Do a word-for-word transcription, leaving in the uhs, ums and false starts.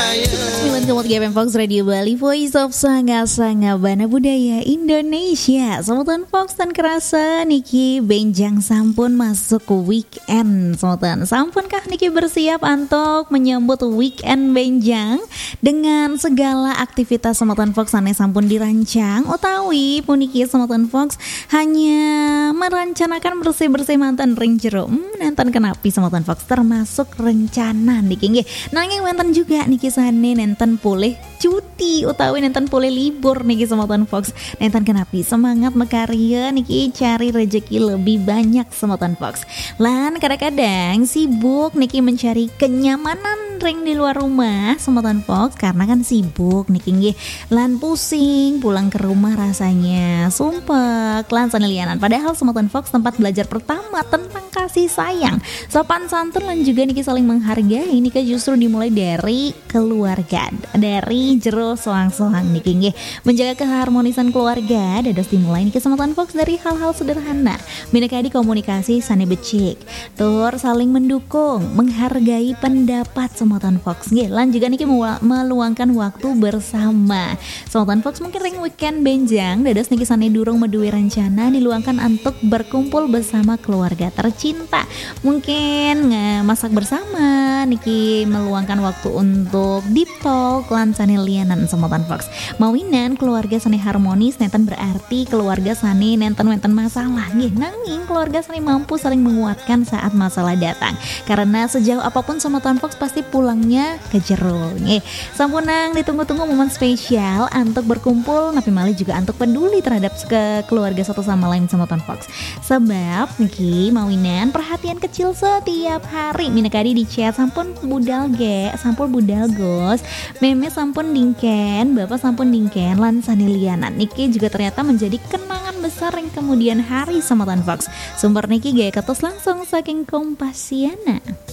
sembilan koma tiga F M Fox Radio Bali, Voice of Sanga-Sanga Bana Budaya Indonesia. Somutan Fox dan kerasa Niki benjang sampun masuk weekend. Somutan, sampunkah Niki bersiap untuk menyambut weekend benjang dengan segala aktivitas Somutan Fox ane sampun dirancang utawi puniki Somutan Fox hanya merencanakan bersih-bersih mantan ring jero. Hmm, nenten kenapi Somutan Fox termasuk rencana niki nggih. Nanging wonten juga niki sane nenten pulih cuti utawi nenten pulih libur niki Somutan Fox. Nenten kenapi semangat mekarya niki cari rejeki lebih banyak Somutan Fox. Lan kadang-kadang sibuk niki mencari kenyamanan ring di luar rumah Somutan Fox karena kan sibuk niki nggih. Lan pusing pulang ke rumah rasanya sumpek lan sanelianan. Padahal Somutan Fox tempat belajar pertama tentang kasih sayang, sopan santun lan juga niki saling menghargai niki justru dimulai dari keluarga, dari jero soang-soang niki nggih. Menjaga keharmonisan keluarga dados dimulai niki Somutan Fox dari hal-hal sederhana. Minekadi komunikasi sane becik, tur saling mendukung, menghargai pendapat Somutan Fox nggih. Lan juga niki meluangkan waktu bersama. Somutan Fox mungkin ring weekend benjang dados niki sane durung meduwe rencana diluangkan untuk berkumpul bersama keluarga tercinta. Mungkin masak bersama niki meluangkan waktu untuk deep talk lan sane lianan Somutan Fox. Mawinan keluarga sane harmonis nenten berarti keluarga sane nenten-nenten masalah nggih. Nanging keluarga sane mampu saling menguatkan saat masalah datang. Karena sejauh apapun Somutan Fox pasti pulangnya ke jero nggih. Sampunang ditunggu-tunggu momen spesial untuk berkumpul tapi malah juga untuk peduli terhadap ke keluarga satu sama lain Somutan Fox. Sebab niki mawinan perhatian kecil setiap hari. Minekadi di chat sampun budal ge, sampun budal gos, meme sampun dingken, bapak sampun dingken, lan sanilianan niki juga ternyata menjadi kenangan besar yang kemudian hari Somutan Fox. Sumber niki ge ketus langsung saking Kompasiana.